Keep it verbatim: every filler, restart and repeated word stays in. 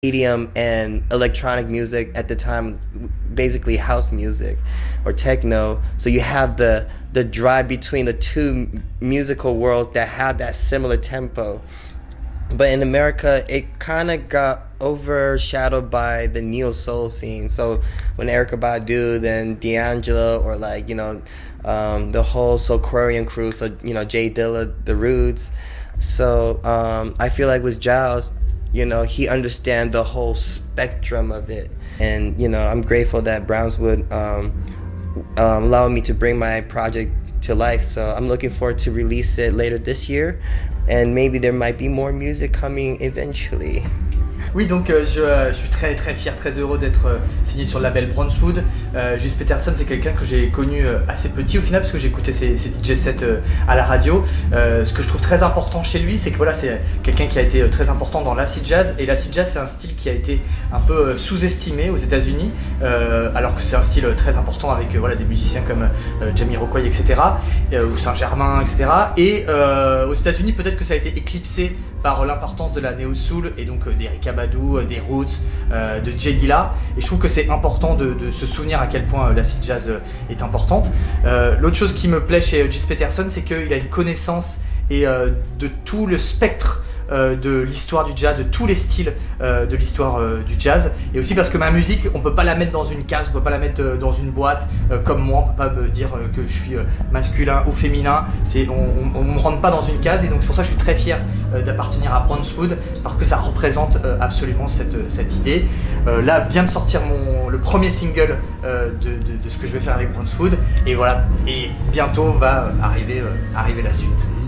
E D M and electronic music at the time, basically house music or techno. So you have the the drive between the two musical worlds that have that similar tempo. But in America, it kind of got overshadowed by the neo soul scene. So when Erykah Badu, then D'Angelo, or like, you know, um, the whole Soulquarian crew, so, you know, Jay Dilla, The Roots. So um, I feel like with Giles, you know, he understands the whole spectrum of it. And, you know, I'm grateful that Brownswood um, um, allowed me to bring my project to life. So I'm looking forward to release it later this year. And maybe there might be more music coming eventually. Oui, donc euh, je, euh, je suis très très fier, très heureux d'être euh, signé sur le label Brownswood. Euh, Gilles Peterson, c'est quelqu'un que j'ai connu euh, assez petit au final, parce que j'écoutais ses, ses D J sets euh, à la radio. Euh, ce que je trouve très important chez lui, c'est que voilà, c'est quelqu'un qui a été euh, très important dans l'acid jazz. Et l'acid jazz, c'est un style qui a été un peu euh, sous-estimé aux États-Unis, euh, alors que c'est un style euh, très important avec euh, voilà, des musiciens comme euh, Jamiroquai, et cetera, euh, ou Saint-Germain, et cetera. Et euh, aux États-Unis, peut-être que ça a été éclipsé par l'importance de la néo-soul et donc euh, d'Erykah Badu, euh, des Roots, euh, de Jay Dilla. Et je trouve que c'est important de, de se souvenir à quel point euh, l'acid jazz euh, est importante. Euh, L'autre chose qui me plaît chez Gilles Peterson, c'est qu'il a une connaissance et, euh, de tout le spectre euh, de l'histoire du jazz, de tous les styles euh, de l'histoire euh, du jazz. Et aussi parce que ma musique, on peut pas la mettre dans une case, on peut pas la mettre euh, dans une boîte euh, comme moi, on peut pas me dire euh, que je suis euh, masculin ou féminin. C'est, on, on, on me rentre pas dans une case, et donc c'est pour ça que je suis très fier euh, d'appartenir à Brownswood, parce que ça représente euh, absolument cette, cette idée. Euh, là vient de sortir mon, le premier single euh, de, de, de ce que je vais faire avec Brownswood, et voilà, et bientôt va arriver, euh, arriver la suite.